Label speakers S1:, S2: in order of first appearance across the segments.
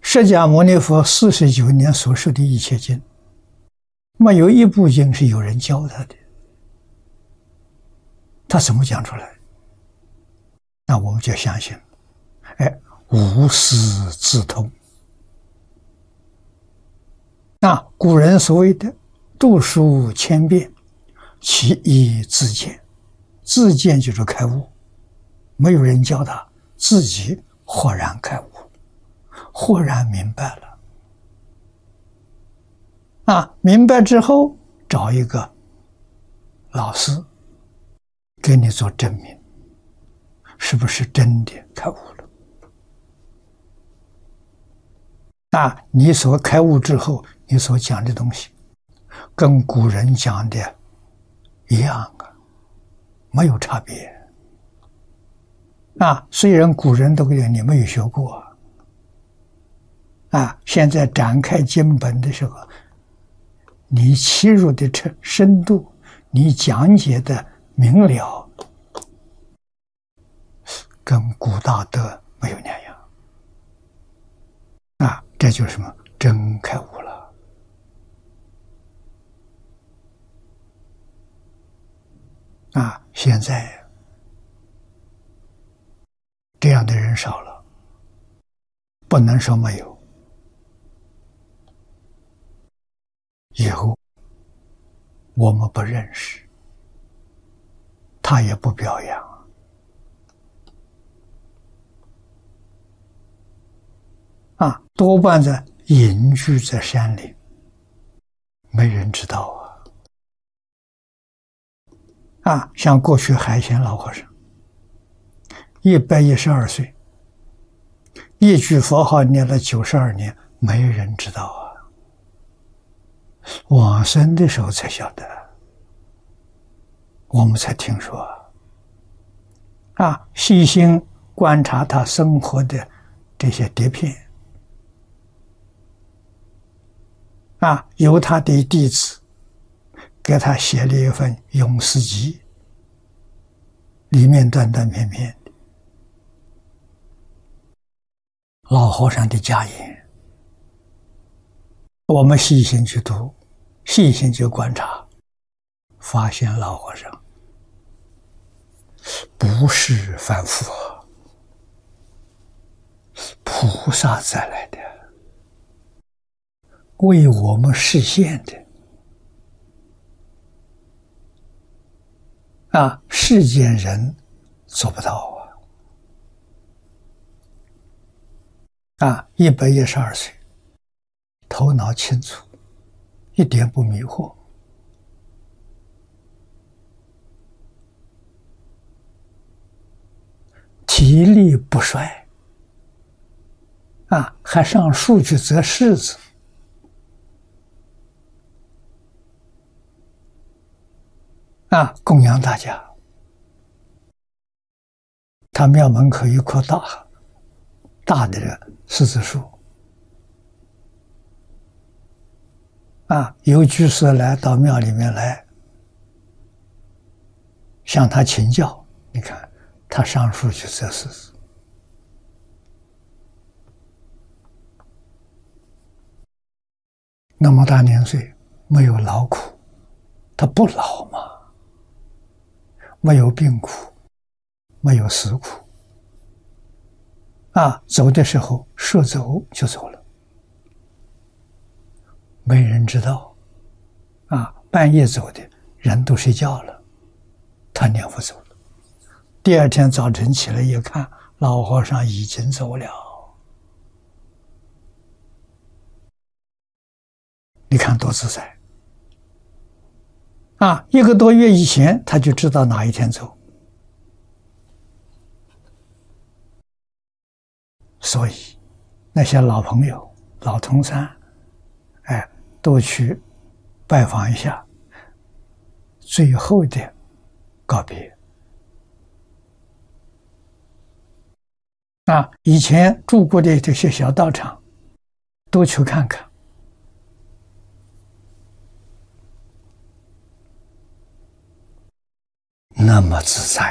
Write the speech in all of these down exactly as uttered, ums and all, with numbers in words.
S1: 释迦牟尼佛四十九年所说的一切经，没有一部经是有人教他的，他怎么讲出来？那我们就相信，哎，无师自通。那古人所谓的读书千遍，其义自见，自见就是开悟，没有人教他，自己豁然开悟，豁然明白了。啊，明白之后找一个老师给你做证明，是不是真的开悟了？那你所开悟之后，你所讲的东西跟古人讲的一样啊，没有差别。啊，虽然古人都给你没有学过啊，现在展开经本的时候，你切入的深度，你讲解的明了，跟古大德没有两样。啊，这就是什么？真开悟了。啊，现在这样的人少了，不能说没有。以后我们不认识，他也不表扬，啊，多半在隐居在山里，没人知道啊。啊，像过去海贤老和尚，一百一十二岁，一句佛号念了九十二年，没人知道啊。往生的时候才晓得，我们才听说啊。细心观察他生活的这些碟片啊，由他的弟子给他写了一份咏诗集，里面断断片片的老和尚的家言，我们细心去读，细心去观察，发现老和尚不是凡夫，菩萨再来的，为我们实现的啊，世间人做不到啊！啊，一百一十二岁，头脑清楚，一点不迷惑，体力不衰，啊，还上树去择柿子，啊，供养大家。他庙门口一棵大大的柿子树，啊，有居士来到庙里面来向他请教，你看他上树去择柿子，那么大年岁没有劳苦，他不老嘛，没有病苦，没有死苦，啊，走的时候说走就走了，没人知道，啊，半夜走的人都睡觉了，他念佛走了。第二天早晨起来一看，老和尚已经走了。你看多自在啊！一个多月以前他就知道哪一天走，所以那些老朋友、老同参，哎，都去拜访一下，最后的告别。啊，以前住过的这些小道场，都去看看。那么自在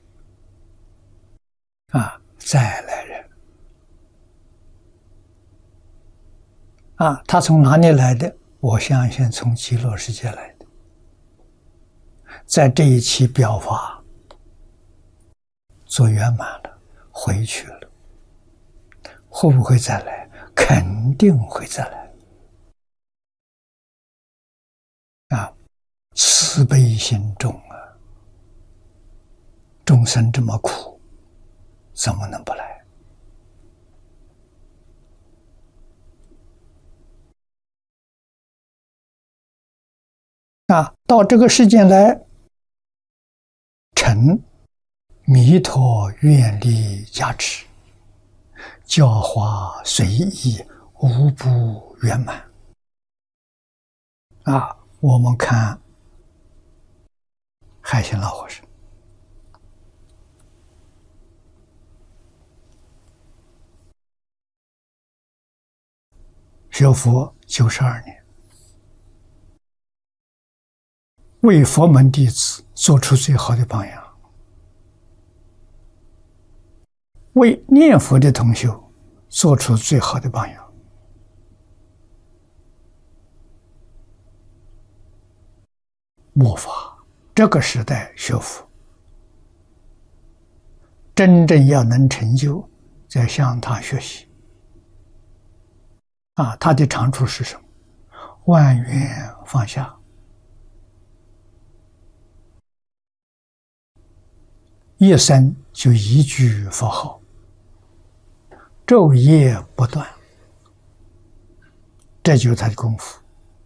S1: 啊！啊，再来人啊，他从哪里来的？我相信从极乐世界来的。在这一期表法做圆满了，回去了，会不会再来？肯定会再来。啊，慈悲心重啊，众生这么苦，怎么能不来？啊，到这个世间来，成弥陀愿力加持，教化随意，无不圆满。啊，我们看海鲜老和尚，学佛九十二年，为佛门弟子做出最好的榜样，为念佛的同修做出最好的榜样。末法这个时代学佛，真正要能成就，再向他学习。啊，他的长处是什么？万缘放下，一生就一句佛号，昼夜不断，这就是他的功夫。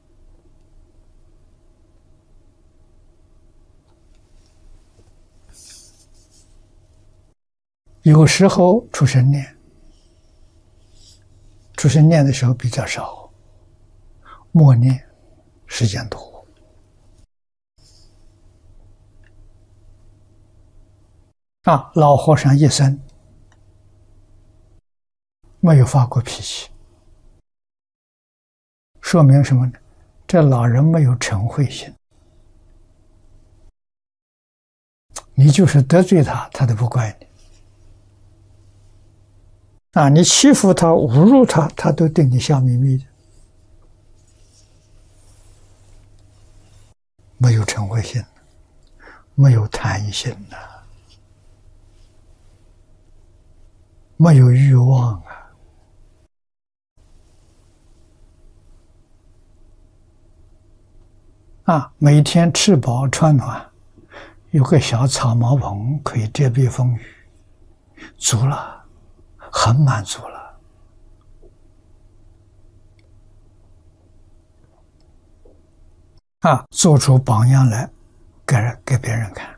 S1: 有时候出生念，出生念的时候比较少，默念时间多。啊，老和尚一生没有发过脾气，说明什么呢？这老人没有嗔恚心，你就是得罪他，他都不怪你。啊，你欺负他、侮辱他，他都对你笑眯眯的，没有嗔恚心，没有贪心呐、啊，没有欲望啊。啊，每天吃饱穿暖，有个小草茅棚可以遮蔽风雨，足了。很满足了。啊，做出榜样来给人给别人看。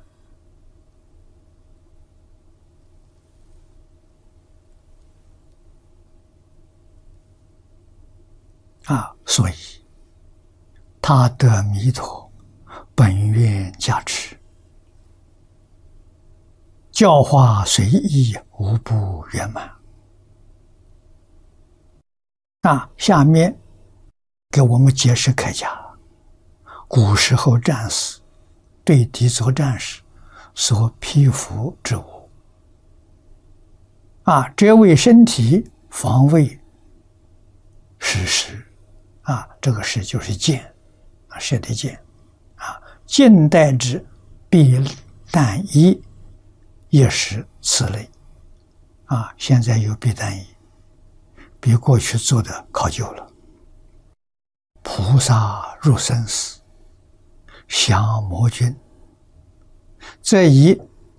S1: 啊，所以他得弥陀本愿加持，教化随意，无不圆满。啊，下面给我们解释开讲，古时候战士对敌作战时所披服之物。啊，这为身体防卫施食。啊，这个是就是剑，啊，射的箭。啊，近代之避弹衣也是此类。啊，现在有避弹衣。比过去做的考究了。菩萨入生死，降魔君，则以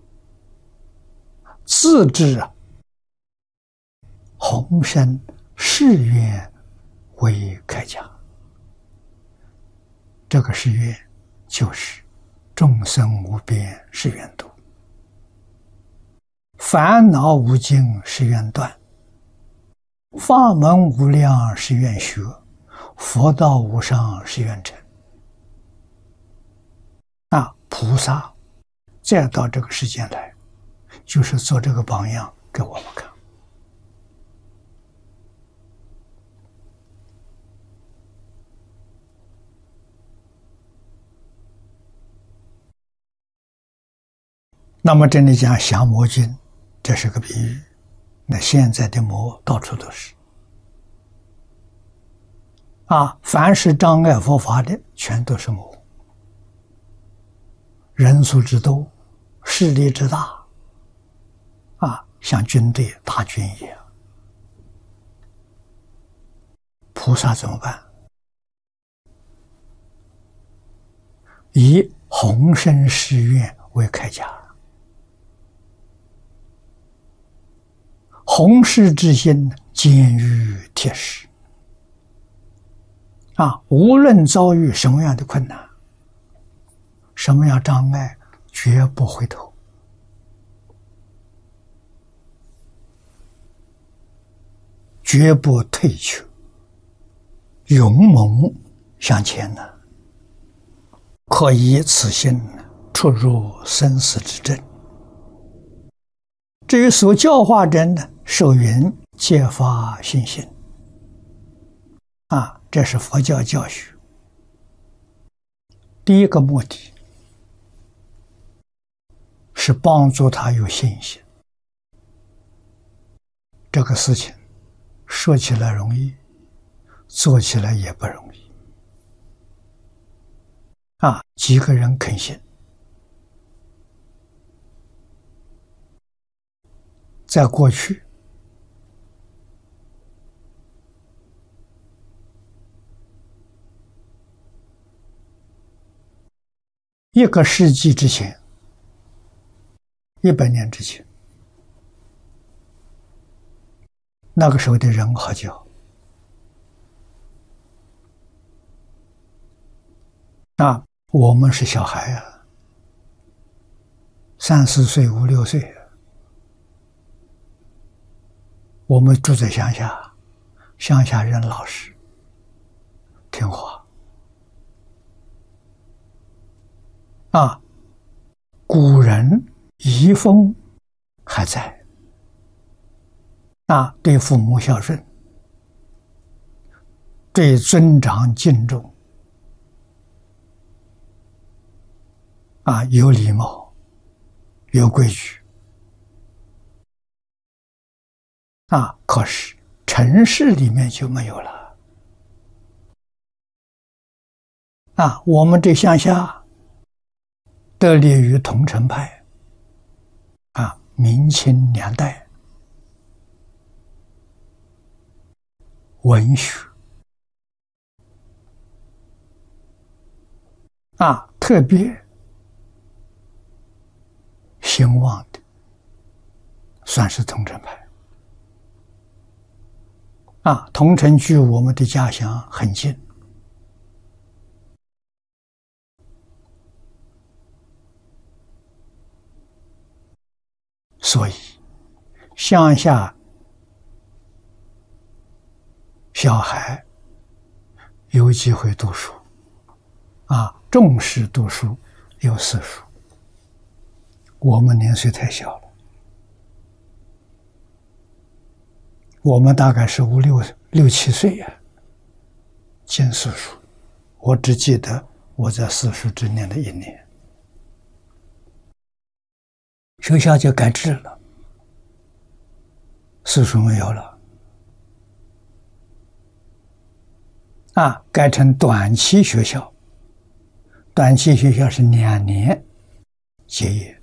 S1: 自制宏深誓愿为铠甲。这个誓愿就是众生无边誓愿度，烦恼无尽誓愿断，法门无量誓愿学，佛道无上誓愿成。啊，菩萨再到这个世间来，就是做这个榜样给我们看。那么这里讲降魔君，这是个比喻。那现在的魔到处都是。 啊，凡是障碍佛法的，全都是魔。人数之多，势力之大，啊，像军队大军一样。菩萨怎么办？以弘深誓愿为铠甲，弘誓之心，坚如铁石。啊，无论遭遇什么样的困难，什么样障碍，绝不回头，绝不退却，勇猛向前呢。可以此心出入生死之阵。至于所教化人呢，受云揭发信心。啊，这是佛教教学。第一个目的是帮助他有信心。这个事情说起来容易，做起来也不容易。啊，几个人肯信，在过去，一个世纪之前，一百年之前，那个时候的人好教。啊，我们是小孩啊，三四岁、五六岁，我们住在乡下，乡下人老实听话。啊，古人遗风还在。啊，对父母孝顺，对尊长敬重。啊，有礼貌，有规矩。啊，可是城市里面就没有了。啊，我们这乡下得力于桐城派。啊，明清两代文学。啊，特别兴旺的，算是桐城派。啊，桐城距我们的家乡很近，所以乡下小孩有机会读书，啊，重视读书，有私塾。我们年岁太小了，我们大概是五六六七岁呀、啊，进私塾。我只记得我在私塾只念了一年，学校就改制了，私塾没有了，啊，改成短期学校。短期学校是两年结业。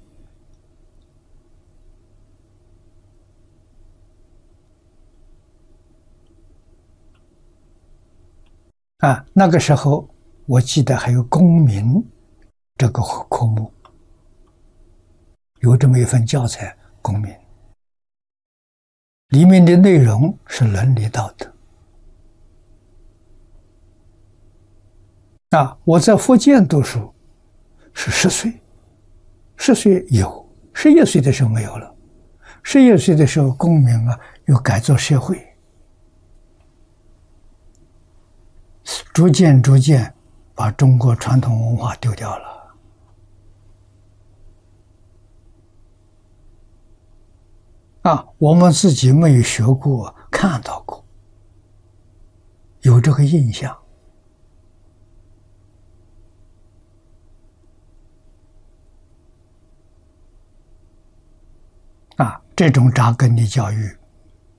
S1: 啊，那个时候我记得还有公民这个科目，有这么一份教材，公民里面的内容是伦理道德。啊，我在福建读书是十岁，十岁有，十一岁的时候没有了，十一岁的时候公民啊又改造社会。逐渐逐渐把中国传统文化丢掉了。啊，我们自己没有学过，看到过，有这个印象。啊，这种扎根的教育